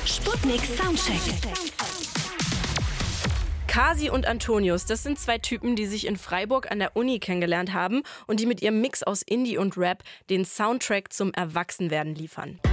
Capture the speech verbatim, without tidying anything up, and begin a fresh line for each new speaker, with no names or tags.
Sputnik Soundcheck.
Kasi und Antonius, das sind zwei Typen, die sich in Freiburg an der Uni kennengelernt haben und die mit ihrem Mix aus Indie und Rap den Soundtrack zum Erwachsenwerden liefern.